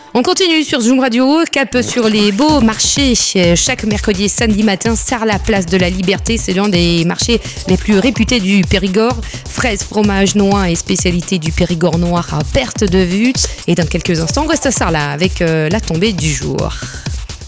On continue sur Zoom Radio, cap sur les beaux marchés. Chaque mercredi et samedi matin, Sarre la place de la Liberté. C'est l'un des marchés les plus réputés du Périgord. Fraises, fromage, noix et spécialités du Périgord noir à perte de vue. Et dans quelques instants, on reste à Sarre là avec la tombée du jour.